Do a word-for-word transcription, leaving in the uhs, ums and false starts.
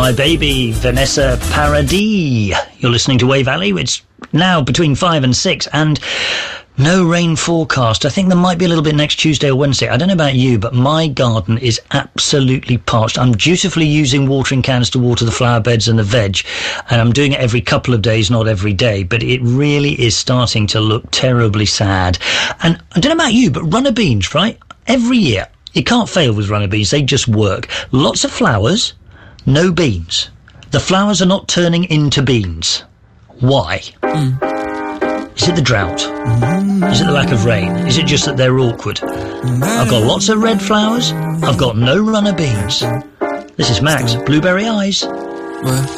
My baby, Vanessa Paradis. You're listening to Wave Alley. It's now between five and six, and no rain forecast. I think there might be a little bit next Tuesday or Wednesday. I don't know about you, but my garden is absolutely parched. I'm dutifully using watering cans to water the flower beds and the veg, and I'm doing it every couple of days, not every day, but it really is starting to look terribly sad. And I don't know about you, but runner beans, right? Every year, you can't fail with runner beans. They just work. Lots of flowers, no beans. The flowers are not turning into beans. Why? Mm. Is it the drought? Is it the lack of rain? Is it just that they're awkward? I've got lots of red flowers. I've got no runner beans. This is Max, Blueberry Eyes.